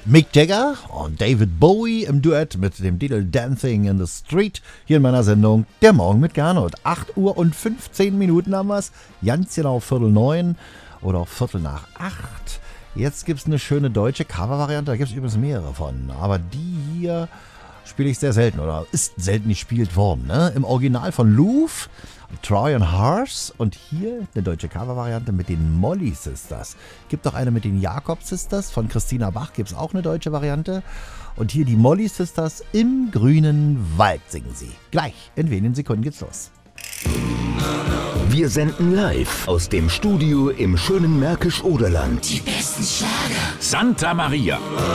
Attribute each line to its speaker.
Speaker 1: Mick Jagger und David Bowie im Duett mit dem Titel Dancing in the Street hier in meiner Sendung Der Morgen mit Gernot. 8 Uhr und 15 Minuten haben wir es. Ganz genau 7:45 oder auch 7:45. Jetzt gibt es eine schöne deutsche Cover-Variante, da gibt es übrigens mehrere von. Aber die hier spiele ich sehr selten oder ist selten gespielt worden. Ne? Im Original von Louvre, Troy and Harsh und hier eine deutsche Cover-Variante mit den Molly Sisters. Gibt auch eine mit den Jakob Sisters, von Christina Bach gibt es auch eine deutsche Variante. Und hier die Molly Sisters im grünen Wald singen sie. Gleich, in wenigen Sekunden geht's los.
Speaker 2: Wir senden live aus dem Studio im schönen Märkisch-Oderland.
Speaker 3: Die besten Schlager.
Speaker 4: Santa Maria.